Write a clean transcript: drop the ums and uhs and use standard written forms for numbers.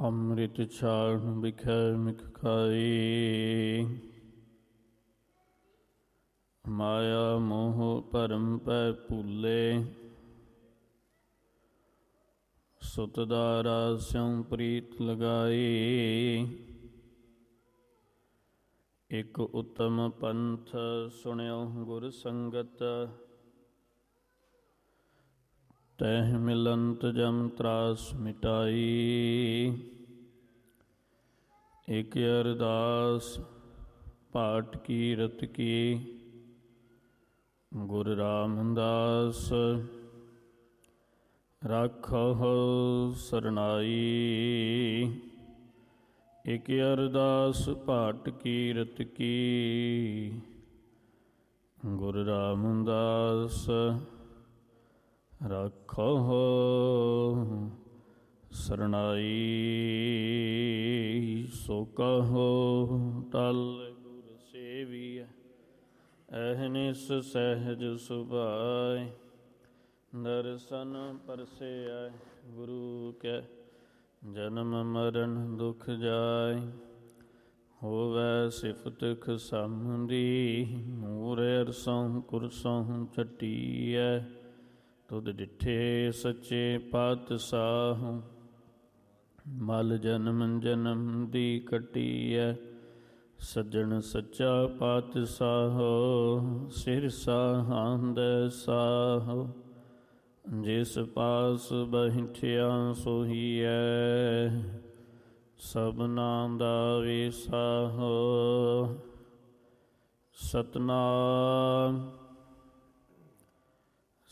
ਅੰਮ੍ਰਿਤ ਛਾਣ ਬਿਖੈ ਮਿਖ ਖਾਈ। ਮਾਇਆ ਮੋਹ ਭਰਮ ਪੈ ਭੂਲੇ। ਸੁਤ ਦਾਰਾ ਸਿਉ ਪ੍ਰੀਤ ਲਗਾਈ। ਇਕ ਉਤਮ ਪੰਥ ਸੁਣਿਓ ਗੁਰ ਸੰਗਤ। ਤਹਿ ਮਿਲੰਤ ਜਮ ਤਰਾਸ ਮਿਟਾਈ। ਇਕ ਅਰਦਾਸ ਪਾਠ ਕੀਰਤ ਕੀ। ਗੁਰ ਰਾਮਦਾਸ ਰਾਖਹੁ ਸਰਨਾਈ। ਇਕ ਅਰਦਾਸ ਪਾਠ ਕੀਰਤ ਕੀ। ਗੁਰ ਰਾਮਦਾਸ ਰਾਖਹੁ ਸਰਨਾਈ। ਸੋ ਕਹੋ ਟਲ ਗੁਰ ਸੇਵੀਐ। ਅਹਨਿਸ ਸਹਿਜ ਸੁਭਾਇ। ਦਰਸ਼ਨ ਪਰਸੇਐ ਗੁਰੂ ਕੈ। ਜਨਮ ਮਰਨ ਦੁਖ ਜਾਇ। ਹੋਵੈ ਸਿਫਤ ਖਸਮ ਦੀ। ਮੂਰ ਅਰਸੋਂ ਕੁਰਸੋਂ ਚੱਟੀਐ। ਤੁਧ ਡਿਠੇ ਸੱਚੇ ਪਾਤਸ਼ਾਹ। ਮਲ ਜਨਮ ਜਨਮ ਦੀ ਕੱਟੀਐ। ਸੱਜਣ ਸੱਚਾ ਪਾਤਸ਼ਾਹ। ਸਿਰ ਸਾਹਾਂਦ ਸਾਹ। ਜਿਸ ਪਾਸ ਬੈਠਿਆ ਸੋਹੀਐ। ਸਭਨਾ ਦਾ ਵਿਸਾਹ। ਸਤਨਾਮ